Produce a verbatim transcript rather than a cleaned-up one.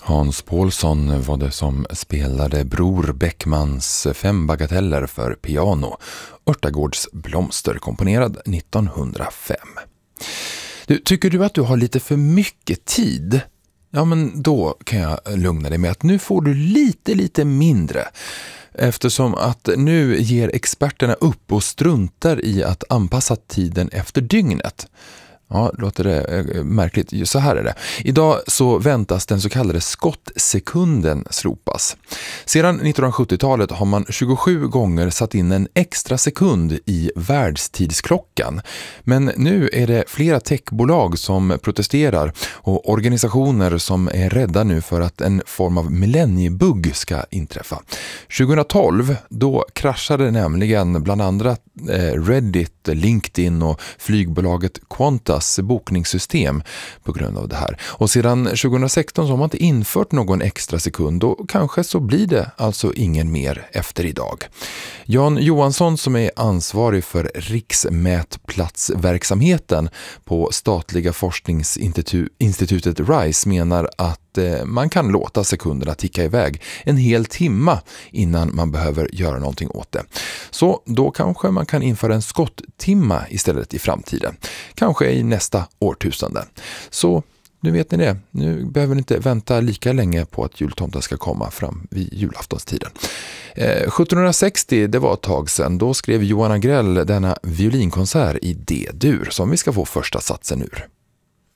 Hans Paulsson var det som spelade Bror Beckmans fem bagateller för piano, Örtagårds blomster, komponerad nittonhundrafem. Du, tycker du att du har lite för mycket tid? Ja, men då kan jag lugna dig med att nu får du lite, lite mindre. Eftersom att nu ger experterna upp och struntar i att anpassa tiden efter dygnet. Ja, låter det märkligt. Så här är det. Idag så väntas den så kallade skottsekunden slopas. Sedan nittonhundrasjuttiotalet har man tjugosju gånger satt in en extra sekund i världstidsklockan. Men nu är det flera techbolag som protesterar och organisationer som är rädda nu för att en form av millenniebugg ska inträffa. tjugohundratolv, då kraschade nämligen bland andra Reddit, LinkedIn och flygbolaget Qantas bokningssystem på grund av det här. Och sedan tjugohundrasexton så har man inte infört någon extra sekund och kanske så blir det alltså ingen mer efter idag. Jan Johansson, som är ansvarig för riksmätplatsverksamheten på statliga forskningsinstitutet RISE, menar att man kan låta sekunderna ticka iväg en hel timma innan man behöver göra någonting åt det. Så då kanske man kan införa en skotttimma istället i framtiden. Kanske i nästa årtusende. Så nu vet ni det. Nu behöver ni inte vänta lika länge på att jultomten ska komma fram vid julaftonstiden. Eh, sjuttonhundrasextio, det var ett tag sedan. Då skrev Johan Agrell denna violinkonsert i D-dur som vi ska få första satsen ur.